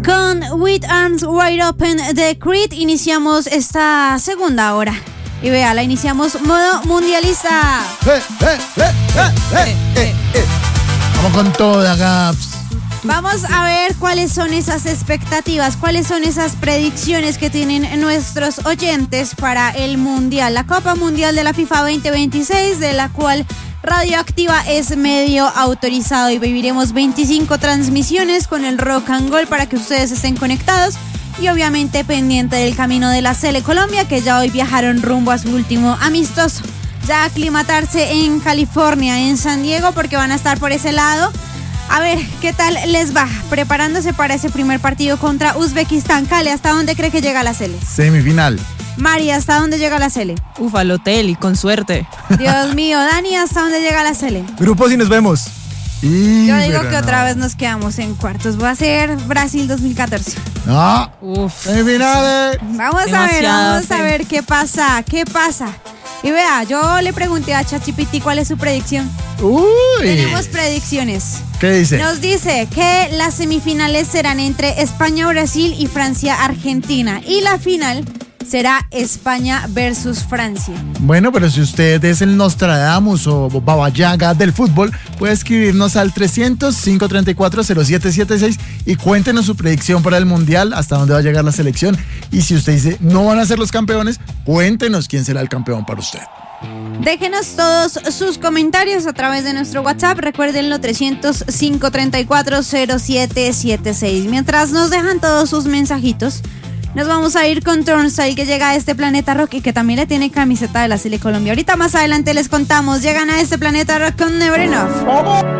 Con With Arms Wide Open de Creed iniciamos esta segunda hora. Y vea, la iniciamos modo mundialista. Vamos con toda, Gaps. Vamos a ver cuáles son esas expectativas, cuáles son esas predicciones que tienen nuestros oyentes para el Mundial, la Copa Mundial de la FIFA 2026, de la cual Radioactiva es medio autorizado, y viviremos 25 transmisiones con el Rock and Roll para que ustedes estén conectados y obviamente pendiente del camino de la Sele Colombia, que ya hoy viajaron rumbo a su último amistoso. Ya aclimatarse en California, en San Diego, porque van a estar por ese lado. A ver, ¿qué tal les va? Preparándose para ese primer partido contra Uzbekistán. Cale, ¿hasta dónde cree que llega la Sele? Semifinal. Mari, ¿hasta dónde llega la Sele? Al hotel y con suerte. Dios mío. Dani, ¿hasta dónde llega la Sele? Grupos y nos vemos. Yo digo que otra vez nos quedamos en cuartos. Va a ser Brasil 2014. No. Semifinales. Vamos a ver qué pasa. Y vea, yo le pregunté a ChatGPT cuál es su predicción. Tenemos predicciones. ¿Qué dice? Nos dice que las semifinales serán entre España, Brasil y Francia, Argentina. Y la final será España versus Francia. Bueno, pero si usted es el Nostradamus o Baba Yaga del fútbol, puede escribirnos al 300-534-0776 y cuéntenos su predicción para el Mundial, hasta dónde va a llegar la selección. Y si usted dice no van a ser los campeones, cuéntenos quién será el campeón para usted. Déjenos todos sus comentarios a través de nuestro WhatsApp. Recuérdenlo, 300-534-0776. Mientras nos dejan todos sus mensajitos, nos vamos a ir con Turnstile, que llega a este Planeta Rock y que también le tiene camiseta de la Sele Colombia. Ahorita más adelante les contamos. Llegan a este Planeta Rock con Never Enough.